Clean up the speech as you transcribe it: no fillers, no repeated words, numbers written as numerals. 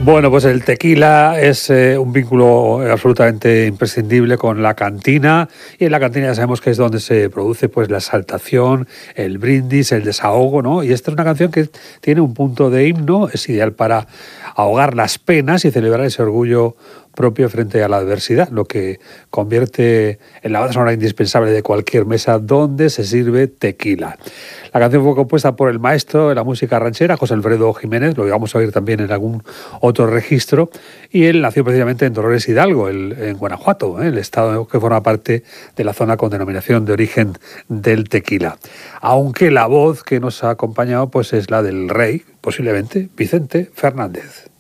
Bueno, pues el tequila es un vínculo absolutamente imprescindible con la cantina, y en la cantina ya sabemos que es donde se produce pues la exaltación, el brindis, el desahogo, ¿no? Y esta es una canción que tiene un punto de himno, es ideal para ahogar las penas y celebrar ese orgullo propio frente a la adversidad, lo que convierte en la banda sonora indispensable de cualquier mesa donde se sirve tequila. La canción fue compuesta por el maestro de la música ranchera, José Alfredo Jiménez, lo vamos a oír también en algún otro registro, y él nació precisamente en Dolores Hidalgo, en Guanajuato, el estado que forma parte de la zona con denominación de origen del tequila. Aunque la voz que nos ha acompañado pues es la del rey, posiblemente Vicente Fernández.